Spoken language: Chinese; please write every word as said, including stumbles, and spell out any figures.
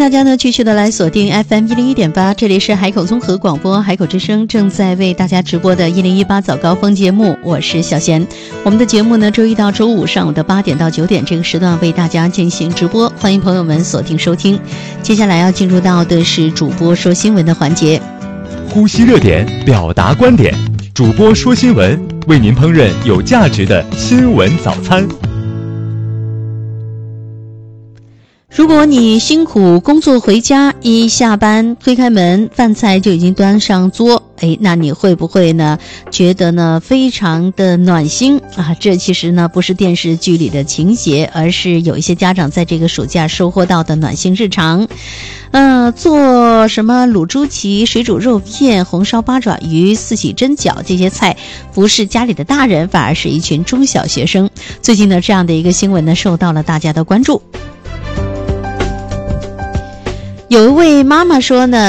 大家呢继续的来锁定 F M 一零一点八，这里是海口综合广播海口之声正在为大家直播的一零一八早高峰节目，我是小贤。我们的节目呢周一到周五上午的八点到九点这个时段为大家进行直播，欢迎朋友们锁定收听。接下来要进入到的是主播说新闻的环节， 呼吸热点，表达观点，主播说新闻，为您烹饪有价值的新闻早餐。 如果你辛苦工作回家，一下班推开门，饭菜就已经端上桌，哎，那你会不会呢觉得呢非常的暖心啊？这其实呢不是电视剧里的情节，而是有一些家长在这个暑假收获到的暖心日常。呃，做什么卤猪蹄、水煮肉片、红烧八爪鱼、四喜蒸饺这些菜，不是家里的大人，反而是一群中小学生。最近呢，这样的一个新闻呢，受到了大家的关注。有一位妈妈说呢，